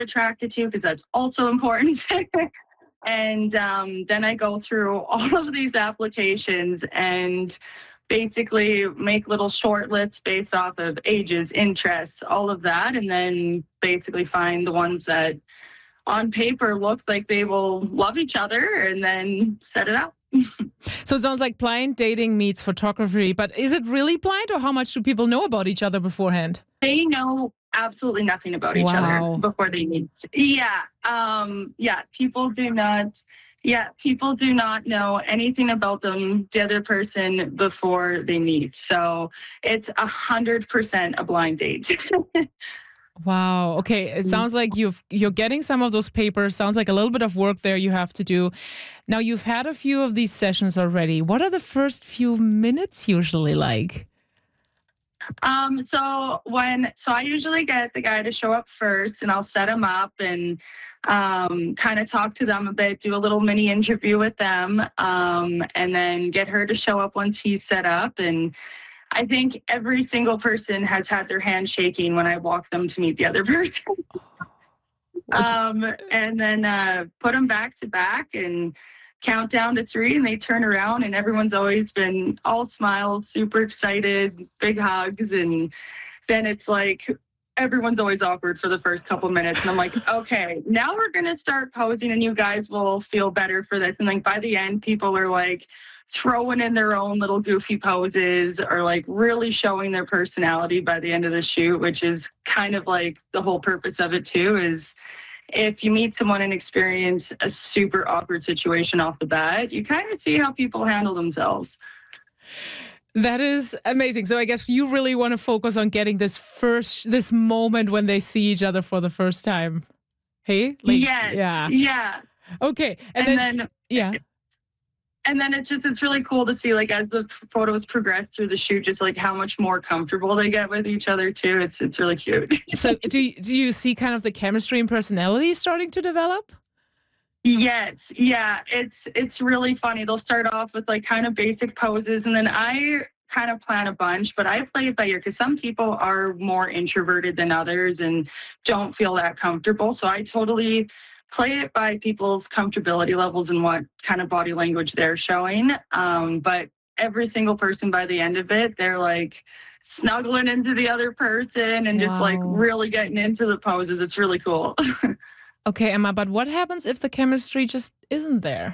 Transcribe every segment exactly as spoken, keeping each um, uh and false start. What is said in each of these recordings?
attracted to, because that's also important. And um, then I go through all of these applications and basically make little short lists based off of ages, interests, all of that, and then basically find the ones that on paper look like they will love each other, and then set it up. So it sounds like blind dating meets photography, but is it really blind, or how much do people know about each other beforehand? They know absolutely nothing about each Wow. other before they meet. Yeah. Um, yeah. People do not, yeah, people do not know anything about them, the other person, before they meet. So it's a hundred percent a blind date. Wow. Okay. It sounds like you've you're getting some of those papers. Sounds like a little bit of work there you have to do. Now you've had a few of these sessions already. What are the first few minutes usually like? Um, so when, so I usually get the guy to show up first, and I'll set him up and um, kind of talk to them a bit, do a little mini interview with them, um, and then get her to show up once he's set up. And I think every single person has had their hand shaking when I walk them to meet the other person. um, and then uh, put them back to back and count down to three, and they turn around, and everyone's always been all smiles, super excited, big hugs. And then it's like everyone's always awkward for the first couple minutes. And I'm like, okay, now we're going to start posing, and you guys will feel better for this. And like by the end, people are like throwing in their own little goofy poses, or like really showing their personality by the end of the shoot, which is kind of like the whole purpose of it too, is if you meet someone and experience a super awkward situation off the bat, you kind of see how people handle themselves. That is amazing. So I guess you really want to focus on getting this first, this moment when they see each other for the first time. Hey? Like, yes. Yeah. Yeah. Okay. And, and then, then, yeah. And then it's just, it's really cool to see, like, as the photos progress through the shoot, just like how much more comfortable they get with each other too. It's, it's really cute. So do you, do you see kind of the chemistry and personality starting to develop? Yes. Yeah. It's, it's really funny. They'll start off with like kind of basic poses, and then I kind of plan a bunch, but I play it by ear, because some people are more introverted than others and don't feel that comfortable. So I totally play it by people's comfortability levels and what kind of body language they're showing. Um, but every single person, by the end of it, they're like snuggling into the other person and wow. just like really getting into the poses. It's really cool. Okay, Emma, but what happens if the chemistry just isn't there?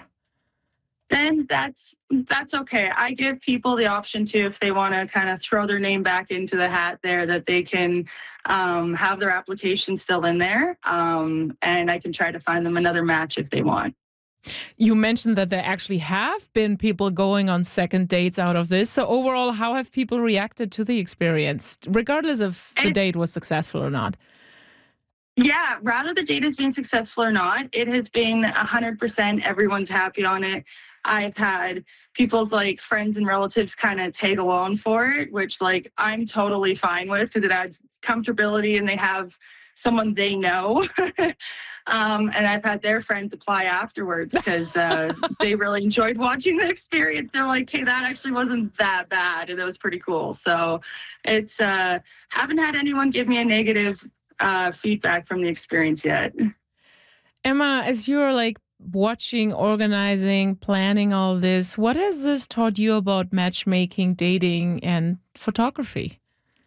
Then that's that's okay. I give people the option to, if they want to kind of throw their name back into the hat there, that they can um, have their application still in there, um, and I can try to find them another match if they want. You mentioned that there actually have been people going on second dates out of this. So overall, how have people reacted to the experience, regardless if the and, date was successful or not? Yeah, rather the date has been successful or not, it has been one hundred percent everyone's happy on it. I've had people's like friends and relatives kind of tag along for it, which like I'm totally fine with, so that adds comfortability and they have someone they know. um, and I've had their friends apply afterwards because uh, they really enjoyed watching the experience. They're like, hey, that actually wasn't that bad, and it was pretty cool. So it's uh, haven't had anyone give me a negative uh, feedback from the experience yet. Emma, as you're like watching, organizing, planning all this, what has this taught you about matchmaking, dating, and photography?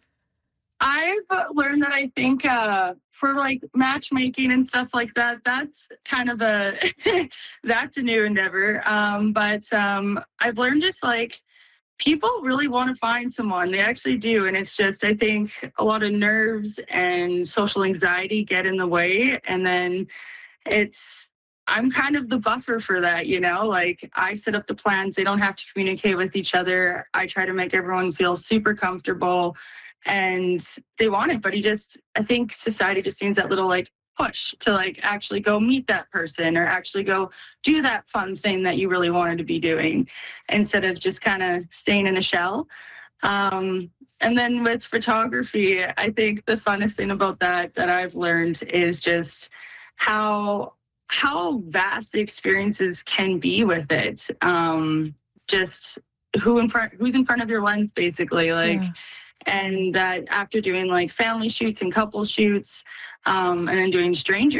I've learned that I think uh, for like matchmaking and stuff like that, that's kind of a, that's a new endeavor. Um, but um, I've learned just like, people really want to find someone. They actually do. And it's just, I think a lot of nerves and social anxiety get in the way. And then it's, I'm kind of the buffer for that, you know, like I set up the plans. They don't have to communicate with each other. I try to make everyone feel super comfortable, and they want it. But he just, I think society just needs that little like push to like actually go meet that person, or actually go do that fun thing that you really wanted to be doing, instead of just kind of staying in a shell. Um, and then with photography, I think the funnest thing about that that I've learned is just how how vast the experiences can be with it. Um, just who in front, who's in front of your lens, basically. Like, yeah. and that after doing like family shoots and couple shoots, um, and then doing stranger